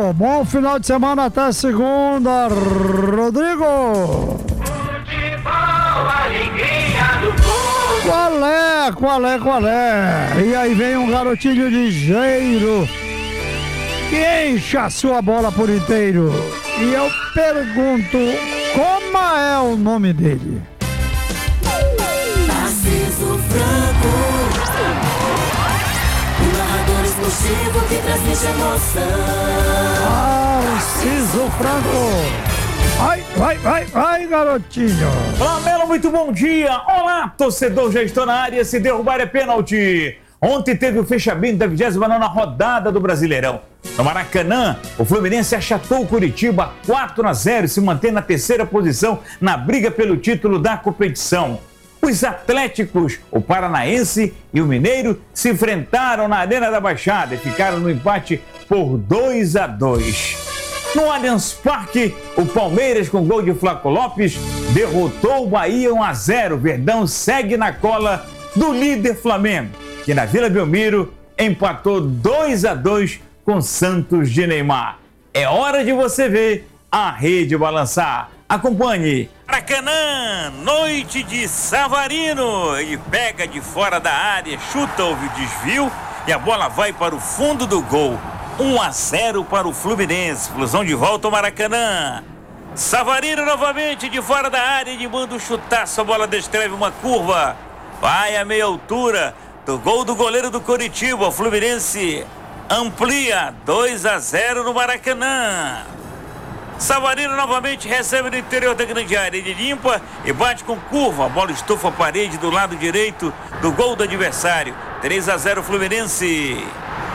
Melo. Bom final de semana até segunda, Rodrigo. Futebol, alegria do povo. Qual é? E aí vem um garotinho ligeiro que enche a sua bola por inteiro. E eu pergunto, como é o nome dele? Tarcísio Franco, o narrador exclusivo que transmite emoção. Tarcísio Franco. Vai, garotinho. Melo, muito bom dia. Olá, torcedor, já estou na área. Se derrubar é pênalti. Ontem teve o fechamento da 29ª rodada do Brasileirão. No Maracanã, o Fluminense achatou o Curitiba 4-0 e se mantém na terceira posição na briga pelo título da competição. Os Atléticos, o Paranaense e o Mineiro se enfrentaram na Arena da Baixada e ficaram no empate por 2-2. No Allianz Parque, o Palmeiras, com gol de Flaco Lopes, derrotou o Bahia 1-0. Verdão segue na cola do líder Flamengo, que na Vila Belmiro empatou 2-2 com Santos de Neymar. É hora de você ver a rede balançar. Acompanhe. Maracanã, noite de Savarino. Ele pega de fora da área, chuta, houve o desvio e a bola vai para o fundo do gol. 1-0 para o Fluminense. Flusão de volta ao Maracanã. Savarino novamente de fora da área. Ele manda um chutaço. A bola descreve uma curva. Vai a meia altura do gol do goleiro do Coritiba. O Fluminense amplia 2-0 no Maracanã. Savarino novamente recebe no interior da grande área. Ele limpa e bate com curva. A bola estufa a parede do lado direito do gol do adversário. 3-0 Fluminense.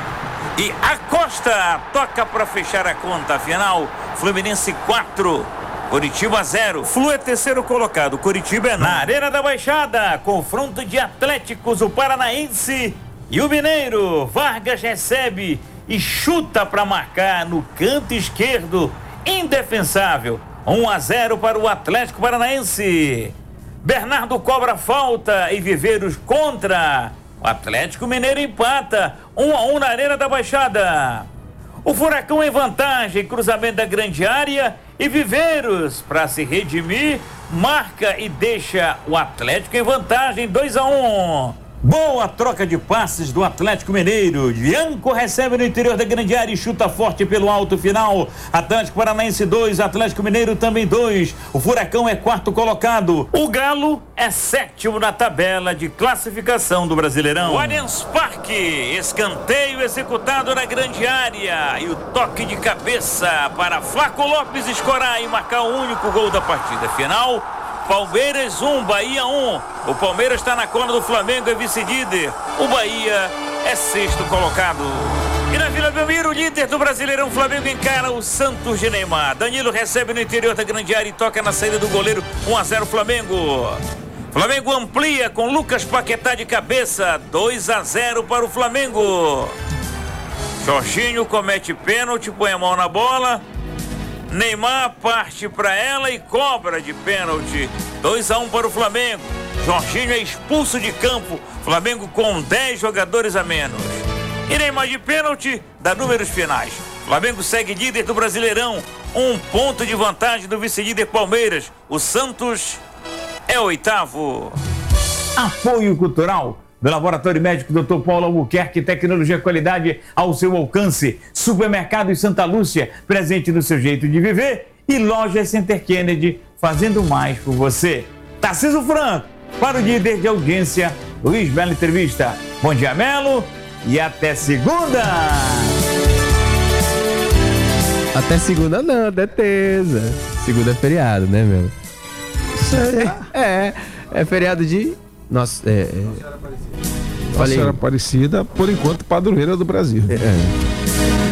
E Acosta toca para fechar a conta. Afinal, Fluminense 4, Coritiba 0. Flu é terceiro colocado, Coritiba é na Arena da Baixada. Confronto de Atléticos, o Paranaense e o Mineiro. Vargas recebe e chuta para marcar no canto esquerdo. Indefensável. 1-0 para o Atlético Paranaense. Bernardo cobra falta e Viveiros contra. O Atlético Mineiro empata 1-1 na Arena da Baixada. O Furacão em vantagem, cruzamento da grande área e Viveiros, para se redimir, marca e deixa o Atlético em vantagem 2-1. Boa troca de passes do Atlético Mineiro. Bianco recebe no interior da grande área e chuta forte pelo alto final. Atlético Paranaense 2, Atlético Mineiro também 2. O Furacão é quarto colocado. O Galo é sétimo na tabela de classificação do Brasileirão. O Allianz Parque, escanteio executado na grande área e o toque de cabeça para Flaco Lopes escorar e marcar o único gol da partida. Final, Palmeiras 1, Bahia 1. O Palmeiras está na cola do Flamengo, é vice-líder. O Bahia é sexto colocado. E na Vila Belmiro, o líder do Brasileirão, Flamengo encara o Santos de Neymar. Danilo recebe no interior da grande área e toca na saída do goleiro. 1-0 Flamengo. Flamengo amplia com Lucas Paquetá de cabeça. 2-0 para o Flamengo. Jorginho comete pênalti, põe a mão na bola. Neymar parte para ela e cobra de pênalti. 2-1 para o Flamengo. Jorginho é expulso de campo. Flamengo com 10 jogadores a menos. E Neymar de pênalti dá números finais. Flamengo segue líder do Brasileirão. 1 ponto de vantagem do vice-líder Palmeiras. O Santos é o oitavo. Apoio cultural do Laboratório Médico Dr. Paulo Albuquerque, tecnologia e qualidade ao seu alcance. Supermercados Santa Lúcia, presente no seu jeito de viver. E Lojas Center Kennedy, fazendo mais por você. Tarcísio Franco, para o líder de audiência, Luiz Melo Entrevista. Bom dia, Melo, e até segunda! Até segunda não, até terça. Segunda é feriado, né, Melo? É feriado de... Nossa, Nossa Senhora Aparecida, por enquanto, padroeira do Brasil.